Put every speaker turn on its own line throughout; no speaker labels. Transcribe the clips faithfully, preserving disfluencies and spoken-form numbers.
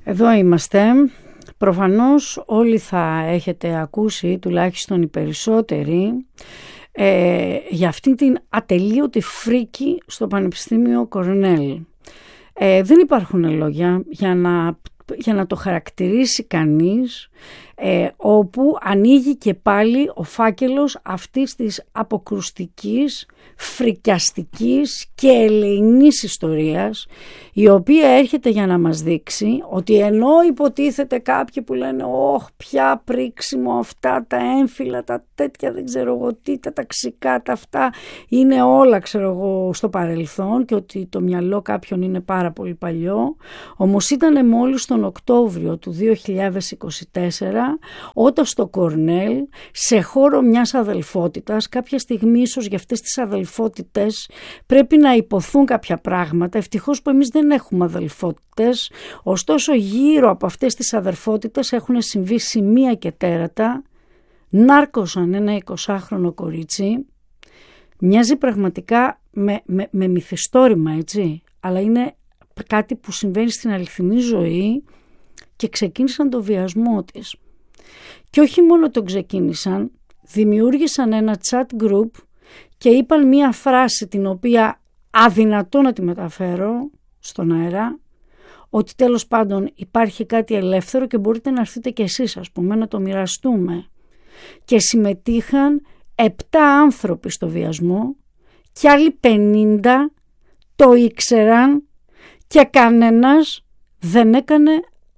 Εδώ είμαστε. Προφανώς όλοι θα έχετε ακούσει, τουλάχιστον οι περισσότεροι, ε, για αυτή την ατελείωτη φρίκη στο Πανεπιστήμιο Κορνέλ. Ε, δεν υπάρχουν λόγια για να, για να το χαρακτηρίσει κανείς, ε, όπου ανοίγει και πάλι ο φάκελος αυτής της αποκρουστικής, φρικιαστικής και ελεηνής ιστορίας, η οποία έρχεται για να μας δείξει ότι ενώ υποτίθεται κάποιοι που λένε «Ωχ, πια πρίξιμο αυτά τα έμφυλα, τα τέτοια δεν ξέρω εγώ τι, τα ταξικά, τα αυτά είναι όλα ξέρω εγώ στο παρελθόν και ότι το μυαλό κάποιον είναι πάρα πολύ παλιό», όμως ήταν μόλις τον Οκτώβριο του δύο χιλιάδες είκοσι τέσσερα όταν στο Κορνέλ, σε χώρο μιας αδελφότητας, κάποια στιγμή ίσως για αυτές τις αδελφότητες πρέπει να υποθούν κάποια πράγματα. Ευτυχώς που εμείς δεν έχουμε αδελφότητες, ωστόσο γύρω από αυτές τις αδελφότητες έχουν συμβεί σημεία και τέρατα. Νάρκωσαν ένα εικοσάχρονο κορίτσι, μοιάζει πραγματικά με, με, με μυθιστόρημα, έτσι, αλλά είναι κάτι που συμβαίνει στην αληθινή ζωή και ξεκίνησαν το βιασμό της. Και όχι μόνο τον ξεκίνησαν, δημιούργησαν ένα chat group και είπαν μία φράση την οποία αδυνατό να τη μεταφέρω στον αέρα, ότι τέλος πάντων υπάρχει κάτι ελεύθερο και μπορείτε να έρθετε κι εσείς, ας πούμε, να το μοιραστούμε. Και συμμετείχαν επτά άνθρωποι στο βιασμό και άλλοι πενήντα το ήξεραν και κανένας δεν έκανε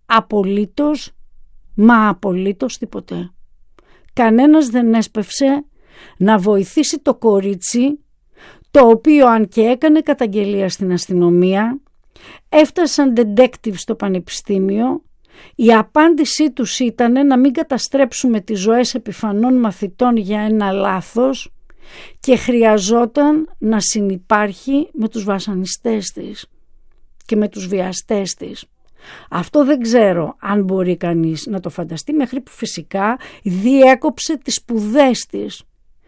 απολύτως, μα απολύτως τίποτε. Κανένας δεν έσπευσε να βοηθήσει το κορίτσι, το οποίο αν και έκανε καταγγελία στην αστυνομία, έφτασαν detective στο πανεπιστήμιο, η απάντησή τους ήταν να μην καταστρέψουμε τις ζωές επιφανών μαθητών για ένα λάθος και χρειαζόταν να συνυπάρχει με τους βασανιστές της και με τους βιαστές της. Αυτό δεν ξέρω αν μπορεί κανείς να το φανταστεί, μέχρι που φυσικά διέκοψε τις σπουδές της.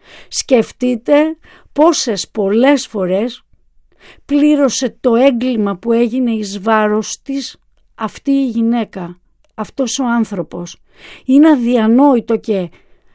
Σκεφτείτε πόσες πολλές φορές πλήρωσε το έγκλημα που έγινε εις βάρος της αυτή η γυναίκα, αυτός ο άνθρωπος. Είναι αδιανόητο και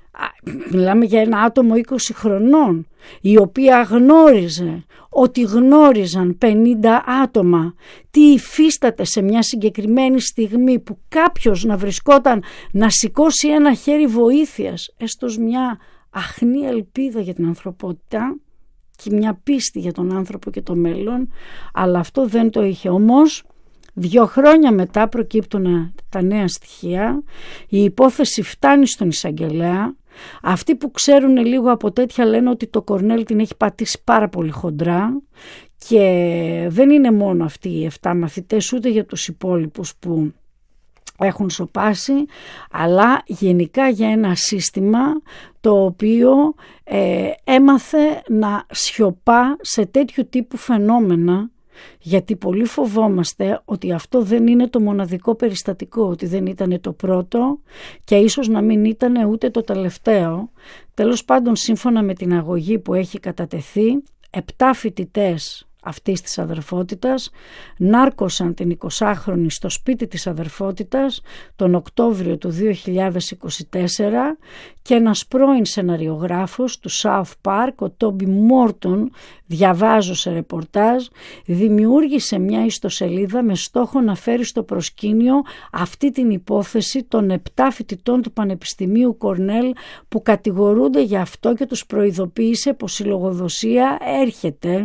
μιλάμε για ένα άτομο είκοσι χρονών, η οποία γνώριζε ότι γνώριζαν πενήντα άτομα τι υφίσταται σε μια συγκεκριμένη στιγμή που κάποιος να βρισκόταν να σηκώσει ένα χέρι βοήθειας, έστω μια αχνή ελπίδα για την ανθρωπότητα και μια πίστη για τον άνθρωπο και το μέλλον, αλλά αυτό δεν το είχε. Όμως δύο χρόνια μετά προκύπτουν τα νέα στοιχεία, η υπόθεση φτάνει στον εισαγγελέα. Αυτοί που ξέρουν λίγο από τέτοια λένε ότι το Κορνέλ την έχει πατήσει πάρα πολύ χοντρά και δεν είναι μόνο αυτοί οι εφτά μαθητές, ούτε για τους υπόλοιπους που έχουν σοπάσει, αλλά γενικά για ένα σύστημα το οποίο ε, έμαθε να σιωπά σε τέτοιου τύπου φαινόμενα, γιατί πολύ φοβόμαστε ότι αυτό δεν είναι το μοναδικό περιστατικό, ότι δεν ήταν το πρώτο και ίσως να μην ήταν ούτε το τελευταίο. Τέλος πάντων, σύμφωνα με την αγωγή που έχει κατατεθεί, επτά φοιτητές αυτής της αδερφότητας νάρκωσαν την εικοσάχρονη στο σπίτι της αδερφότητας τον Οκτώβριο του δύο χιλιάδες είκοσι τέσσερα και ένας πρώην σεναριογράφος του South Park, ο Τόμπι Μόρτον, διαβάζω σε ρεπορτάζ, δημιούργησε μια ιστοσελίδα με στόχο να φέρει στο προσκήνιο αυτή την υπόθεση των επτά φοιτητών του Πανεπιστημίου Κορνέλ που κατηγορούνται για αυτό και τους προειδοποίησε πως η λογοδοσία έρχεται.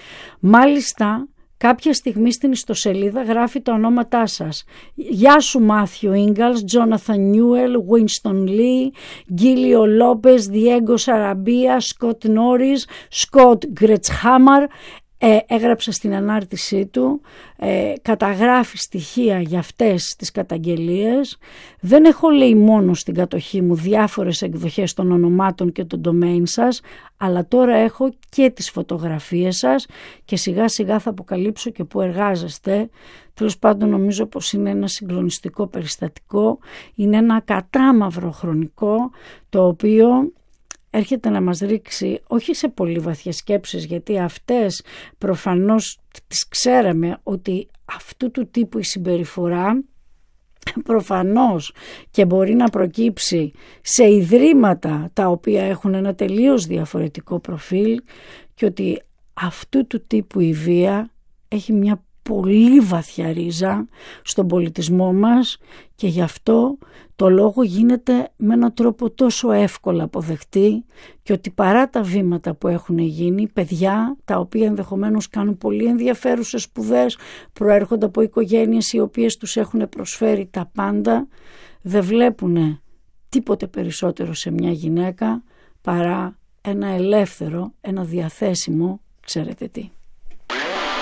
Μάλιστα, κάποια στιγμή στην ιστοσελίδα γράφει τα ονόματά σας. Γεια σου Μάθιο Ίγκαλς, Τζόναθαν Νιούελ, Βίνστον Λί, Γκίλιο Λόπες, Διέγκο Σαραμπία, Σκοτ Νόρις, Σκοτ Γκρετσχάμαρ. Ε, έγραψε στην ανάρτησή του, ε, καταγράφει στοιχεία για αυτές τις καταγγελίες. Δεν έχω, λέει, μόνο στην κατοχή μου διάφορες εκδοχές των ονομάτων και των domain σας, αλλά τώρα έχω και τις φωτογραφίες σας και σιγά σιγά θα αποκαλύψω και που εργάζεστε. Τέλος πάντων, νομίζω πως είναι ένα συγκλονιστικό περιστατικό, είναι ένα κατάμαυρο χρονικό, το οποίο έρχεται να μας ρίξει όχι σε πολύ βαθιές σκέψεις, γιατί αυτές προφανώς τις ξέραμε ότι αυτού του τύπου η συμπεριφορά προφανώς και μπορεί να προκύψει σε ιδρύματα τα οποία έχουν ένα τελείως διαφορετικό προφίλ και ότι αυτού του τύπου η βία έχει μια πολύ βαθιά ρίζα στον πολιτισμό μας και γι' αυτό το λόγο γίνεται με έναν τρόπο τόσο εύκολα αποδεκτή και ότι παρά τα βήματα που έχουν γίνει, παιδιά τα οποία ενδεχομένως κάνουν πολύ ενδιαφέρουσες σπουδές, προέρχονται από οικογένειες οι οποίες τους έχουν προσφέρει τα πάντα, δεν βλέπουν τίποτε περισσότερο σε μια γυναίκα παρά ένα ελεύθερο, ένα διαθέσιμο, ξέρετε τι.